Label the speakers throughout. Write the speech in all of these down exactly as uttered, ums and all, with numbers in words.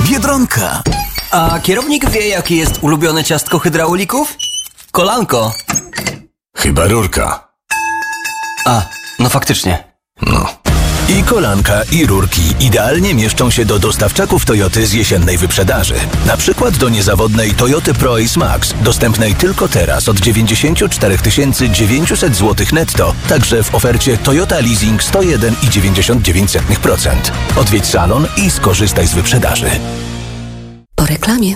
Speaker 1: Biedronka.
Speaker 2: A kierownik wie, jakie jest ulubione ciastko hydraulików? Kolanko.
Speaker 1: Chyba rurka.
Speaker 2: A, no faktycznie.
Speaker 1: No. I kolanka, i rurki idealnie mieszczą się do dostawczaków Toyoty z jesiennej wyprzedaży. Na przykład do niezawodnej Toyoty Pro-Ace Max, dostępnej tylko teraz od dziewięćdziesiąt cztery tysiące dziewięćset złotych netto, także w ofercie Toyota Leasing sto jeden i dziewięćdziesiąt dziewięć procent. Odwiedź salon i skorzystaj z wyprzedaży.
Speaker 3: Po reklamie.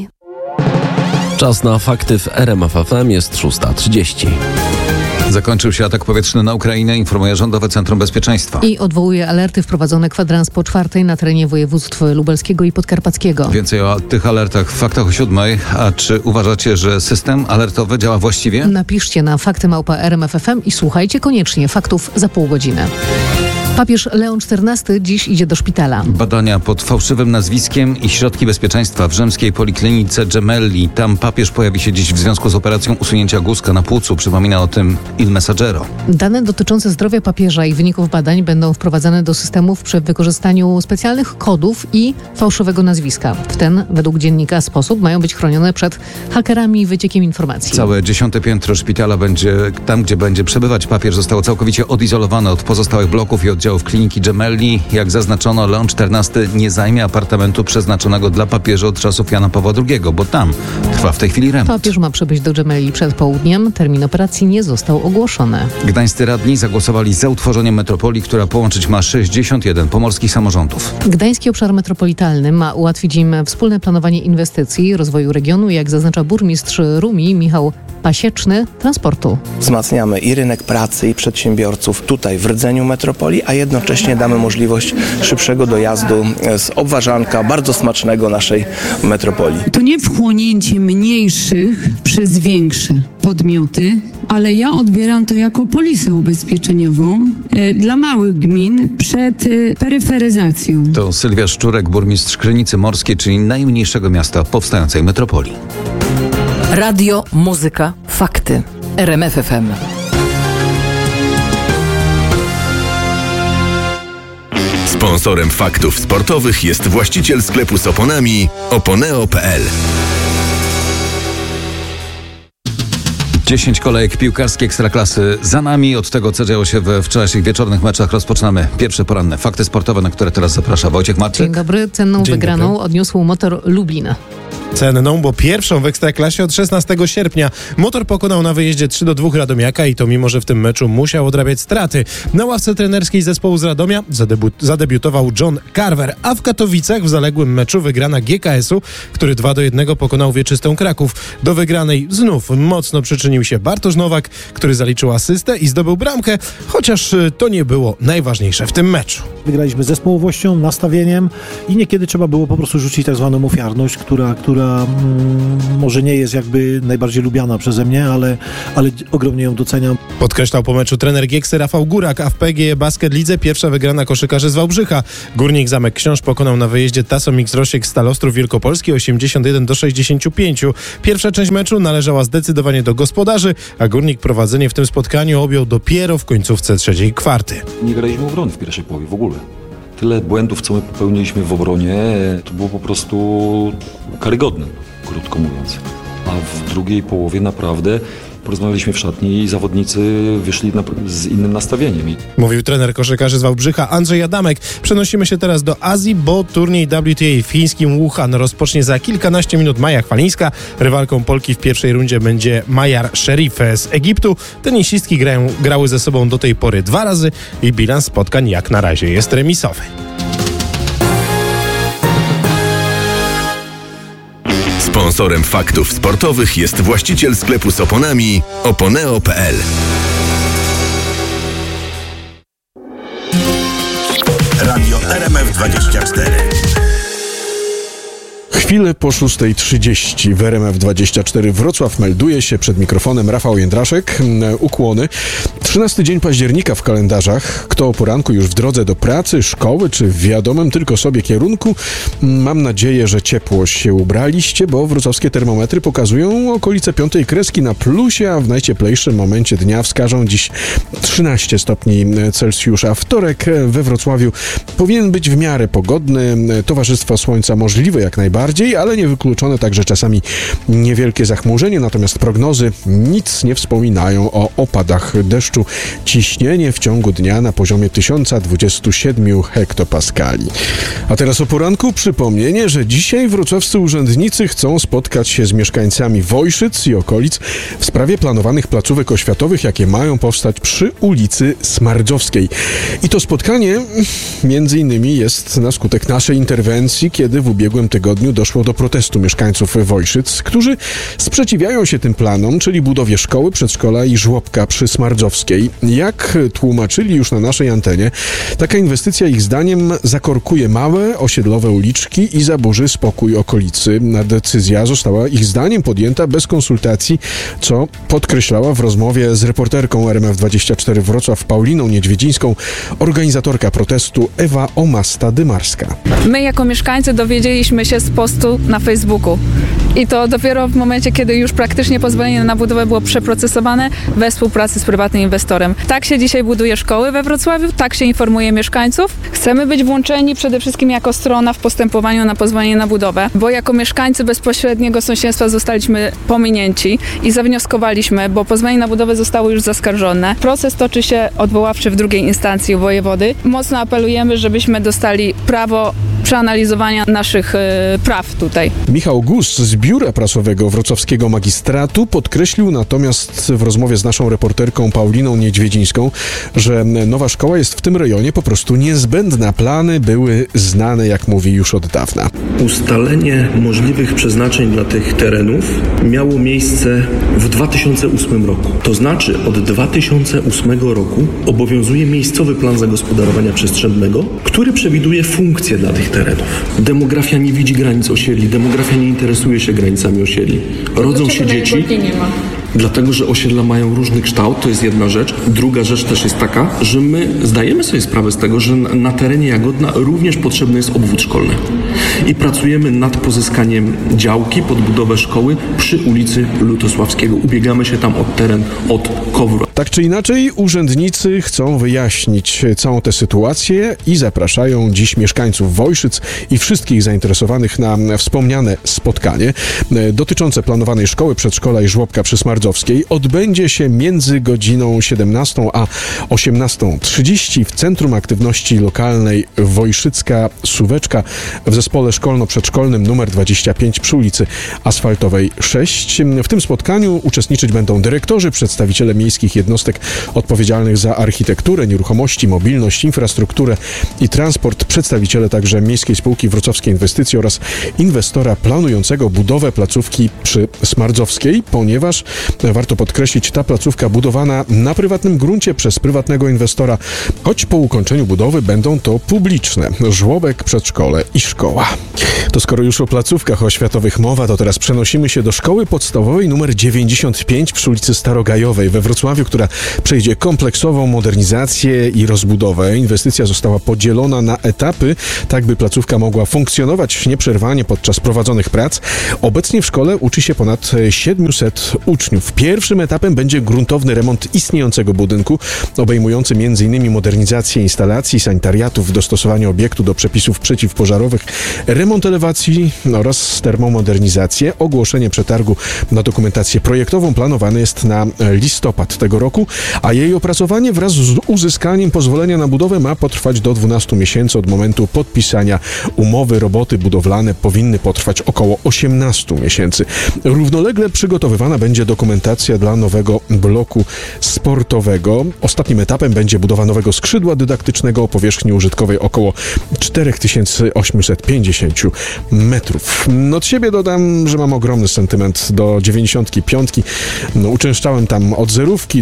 Speaker 4: Czas na fakty w R M F F M, jest szósta trzydzieści.
Speaker 5: Zakończył się atak powietrzny na Ukrainę, informuje Rządowe Centrum Bezpieczeństwa.
Speaker 6: I odwołuje alerty wprowadzone kwadrans po czwartej na terenie województw lubelskiego i podkarpackiego.
Speaker 5: Więcej o tych alertach w faktach o siódmej. A czy uważacie, że system alertowy działa właściwie?
Speaker 6: Napiszcie na fakty małpa R M F F M i słuchajcie koniecznie faktów za pół godziny. Papież Leon czternasty dziś idzie do szpitala.
Speaker 5: Badania pod fałszywym nazwiskiem i środki bezpieczeństwa w rzymskiej poliklinice Gemelli. Tam papież pojawi się dziś w związku z operacją usunięcia guzka na płucu. Przypomina o tym Il Messaggero.
Speaker 6: Dane dotyczące zdrowia papieża i wyników badań będą wprowadzane do systemów przy wykorzystaniu specjalnych kodów i fałszywego nazwiska. W ten, według dziennika, sposób mają być chronione przed hakerami i wyciekiem informacji.
Speaker 5: Całe dziesiąte piętro szpitala będzie, tam gdzie będzie przebywać papież, zostało całkowicie odizolowane od pozostałych bloków i oddziałów kliniki Gemelli. Jak zaznaczono, Leon czternasty nie zajmie apartamentu przeznaczonego dla papieża od czasów Jana Pawła drugiego, bo tam trwa w tej chwili remont.
Speaker 6: Papież ma przybyć do Gemelli przed południem. Termin operacji nie został ogłoszony.
Speaker 5: Gdańscy radni zagłosowali za utworzeniem metropolii, która połączyć ma sześćdziesiąt jeden pomorskich samorządów.
Speaker 6: Gdański Obszar Metropolitalny ma ułatwić im wspólne planowanie inwestycji, rozwoju regionu, jak zaznacza burmistrz Rumi Michał Pasieczny, transportu.
Speaker 7: Wzmacniamy i rynek pracy, i przedsiębiorców tutaj w rdzeniu metropolii, a jednocześnie damy możliwość szybszego dojazdu z Obwarzanka, bardzo smacznego naszej metropolii.
Speaker 8: To nie wchłonięcie mniejszych przez większe podmioty, ale ja odbieram to jako polisę ubezpieczeniową e, dla małych gmin przed e, peryferyzacją.
Speaker 5: To Sylwia Szczurek, burmistrz Krynicy Morskiej, czyli najmniejszego miasta powstającej metropolii.
Speaker 3: Radio, muzyka, fakty. R M F F M.
Speaker 9: Sponsorem faktów sportowych jest właściciel sklepu z oponami oponeo kropka p l.
Speaker 5: dziesięć kolejek piłkarskiej Ekstraklasy za nami. Od tego, co działo się we wczorajszych wieczornych meczach, rozpoczynamy pierwsze poranne fakty sportowe, na które teraz zaprasza Wojciech Marczyk.
Speaker 6: Dzień dobry. Cenną
Speaker 10: Dzień
Speaker 6: wygraną
Speaker 10: dobry.
Speaker 6: odniósł Motor Lublin.
Speaker 10: Cenną, bo pierwszą w Ekstraklasie od szesnastego sierpnia. Motor pokonał na wyjeździe trzy do dwóch Radomiaka i to mimo, że w tym meczu musiał odrabiać straty. Na ławce trenerskiej zespołu z Radomia zadebu- zadebiutował John Carver, a w Katowicach w zaległym meczu wygrana G K S-u, który dwa do jednego pokonał Wieczystą Kraków. Do wygranej znów mocno przyczynił się Bartosz Nowak, który zaliczył asystę i zdobył bramkę, chociaż to nie było najważniejsze w tym meczu.
Speaker 11: Wygraliśmy zespołowością, nastawieniem i niekiedy trzeba było po prostu rzucić tak zwaną ofiarność, która, która mm, może nie jest jakby najbardziej lubiana przeze mnie, ale, ale ogromnie ją doceniam.
Speaker 10: Podkreślał po meczu trener Gieksy Rafał Górak, a w P G E Basket Lidze pierwsza wygrana koszykarzy z Wałbrzycha. Górnik Zamek Książ pokonał na wyjeździe Tasomix Rosiek Stal Ostrów Wielkopolski osiemdziesiąt jeden do sześćdziesięciu pięciu. Pierwsza część meczu należała zdecydowanie do gospodarzy, a Górnik prowadzenie w tym spotkaniu objął dopiero w końcówce trzeciej kwarty.
Speaker 12: Nie graliśmy obrony w pierwszej połowie w ogóle. Tyle błędów, co my popełniliśmy w obronie, to było po prostu karygodne, krótko mówiąc. A w drugiej połowie naprawdę porozmawialiśmy w szatni i zawodnicy wyszli na, z innym nastawieniem.
Speaker 10: Mówił trener koszykarzy z Wałbrzycha Andrzej Adamek. Przenosimy się teraz do Azji, bo turniej W T A w fińskim Wuhan rozpocznie za kilkanaście minut Maja Chwalińska. Rywalką Polki w pierwszej rundzie będzie Majar Sherif z Egiptu. Tenisistki grają, grały ze sobą do tej pory dwa razy i bilans spotkań jak na razie jest remisowy.
Speaker 9: Sponsorem faktów sportowych jest właściciel sklepu z oponami oponeo kropka p l. Radio R M F dwadzieścia cztery.
Speaker 13: Chwilę po szóstej trzydzieści w R M F dwadzieścia cztery Wrocław melduje się, przed mikrofonem Rafał Jędraszek. Ukłony. trzynasty dzień października w kalendarzach. Kto o poranku już w drodze do pracy, szkoły czy w wiadomym tylko sobie kierunku? Mam nadzieję, że ciepło się ubraliście, bo wrocławskie termometry pokazują okolice piątej kreski na plusie, a w najcieplejszym momencie dnia wskażą dziś trzynaście stopni Celsjusza. Wtorek we Wrocławiu powinien być w miarę pogodny. Towarzystwo słońca możliwe jak najbardziej, ale niewykluczone także czasami niewielkie zachmurzenie, natomiast prognozy nic nie wspominają o opadach deszczu. Ciśnienie w ciągu dnia na poziomie tysiąc dwadzieścia siedem hektopaskali. A teraz o poranku przypomnienie, że dzisiaj wrocławscy urzędnicy chcą spotkać się z mieszkańcami Wojszyc i okolic w sprawie planowanych placówek oświatowych, jakie mają powstać przy ulicy Smardzowskiej. I to spotkanie między innymi jest na skutek naszej interwencji, kiedy w ubiegłym tygodniu doszło do protestu mieszkańców Wojszyc, którzy sprzeciwiają się tym planom, czyli budowie szkoły, przedszkola i żłobka przy Smardzowskiej. Jak tłumaczyli już na naszej antenie, taka inwestycja ich zdaniem zakorkuje małe, osiedlowe uliczki i zaburzy spokój okolicy. Decyzja została ich zdaniem podjęta bez konsultacji, co podkreślała w rozmowie z reporterką R M F dwadzieścia cztery Wrocław Pauliną Niedźwiedzińską organizatorka protestu Ewa Omasta-Dymarska.
Speaker 14: My jako mieszkańcy dowiedzieliśmy się z postu na Facebooku. I to dopiero w momencie, kiedy już praktycznie pozwolenie na budowę było przeprocesowane we współpracy z prywatnym inwestorem. Tak się dzisiaj buduje szkoły we Wrocławiu, tak się informuje mieszkańców. Chcemy być włączeni przede wszystkim jako strona w postępowaniu na pozwolenie na budowę, bo jako mieszkańcy bezpośredniego sąsiedztwa zostaliśmy pominięci i zawnioskowaliśmy, bo pozwolenie na budowę zostało już zaskarżone. Proces toczy się odwoławczy w drugiej instancji u wojewody. Mocno apelujemy, żebyśmy dostali prawo przeanalizowania naszych y, praw tutaj.
Speaker 13: Michał Gus z Biura Prasowego Wrocławskiego Magistratu podkreślił natomiast w rozmowie z naszą reporterką Pauliną Niedźwiedzińską, że nowa szkoła jest w tym rejonie po prostu niezbędna. Plany były znane, jak mówi, już od dawna.
Speaker 15: Ustalenie możliwych przeznaczeń dla tych terenów miało miejsce w dwa tysiące ósmym roku. To znaczy od dwa tysiące ósmego roku obowiązuje miejscowy plan zagospodarowania przestrzennego, który przewiduje funkcje dla tych terenów. Demografia nie widzi granic osiedli, demografia nie interesuje się granicami osiedli. Rodzą się dzieci, dlatego że osiedla mają różny kształt, to jest jedna rzecz. Druga rzecz też jest taka, że my zdajemy sobie sprawę z tego, że na terenie Jagodna również potrzebny jest obwód szkolny. I pracujemy nad pozyskaniem działki pod budowę szkoły przy ulicy Lutosławskiego. Ubiegamy się tam o teren od Kowra.
Speaker 13: Tak czy inaczej, urzędnicy chcą wyjaśnić całą tę sytuację i zapraszają dziś mieszkańców Wojszyc i wszystkich zainteresowanych na wspomniane spotkanie dotyczące planowanej szkoły, przedszkola i żłobka przy Smardzowskiej. Odbędzie się między godziną siedemnastą a osiemnastą trzydzieści w Centrum Aktywności Lokalnej Wojszycka Suweczka w zespole szkolno-przedszkolnym numer dwadzieścia pięć przy ulicy Asfaltowej sześć. W tym spotkaniu uczestniczyć będą dyrektorzy, przedstawiciele miejskich jednostek odpowiedzialnych za architekturę, nieruchomości, mobilność, infrastrukturę i transport, przedstawiciele także Miejskiej Spółki Wrocławskiej Inwestycje oraz inwestora planującego budowę placówki przy Smardzowskiej, ponieważ warto podkreślić, ta placówka budowana na prywatnym gruncie przez prywatnego inwestora, choć po ukończeniu budowy będą to publiczne żłobek, przedszkole i szkoła. To skoro już o placówkach oświatowych mowa, to teraz przenosimy się do szkoły podstawowej numer dziewięćdziesiąt pięć przy ulicy Starogajowej we Wrocławiu, która przejdzie kompleksową modernizację i rozbudowę. Inwestycja została podzielona na etapy, tak by placówka mogła funkcjonować nieprzerwanie podczas prowadzonych prac. Obecnie w szkole uczy się ponad siedmiuset uczniów. Pierwszym etapem będzie gruntowny remont istniejącego budynku, obejmujący między innymi modernizację instalacji, sanitariatów, dostosowanie obiektu do przepisów przeciwpożarowych, remont elewacji oraz termomodernizację. Ogłoszenie przetargu na dokumentację projektową planowane jest na listopad tego roku, a jej opracowanie wraz z uzyskaniem pozwolenia na budowę ma potrwać do dwunastu miesięcy od momentu podpisania umowy. Roboty budowlane powinny potrwać około osiemnastu miesięcy. Równolegle przygotowywana będzie dokumentacja dla nowego bloku sportowego. Ostatnim etapem będzie budowa nowego skrzydła dydaktycznego o powierzchni użytkowej około cztery tysiące osiemset pięćdziesiąt metrów. No od siebie dodam, że mam ogromny sentyment do dziewięćdziesiątki piątki. No, uczęszczałem tam od zerówki do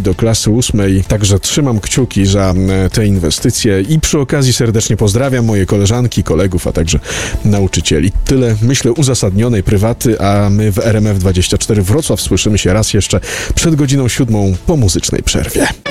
Speaker 13: do klasy ósmej. Także trzymam kciuki za te inwestycje i przy okazji serdecznie pozdrawiam moje koleżanki, kolegów, a także nauczycieli. Tyle, myślę, uzasadnionej prywaty, a my w R M F dwadzieścia cztery Wrocław słyszymy się raz jeszcze przed godziną siódmą po muzycznej przerwie.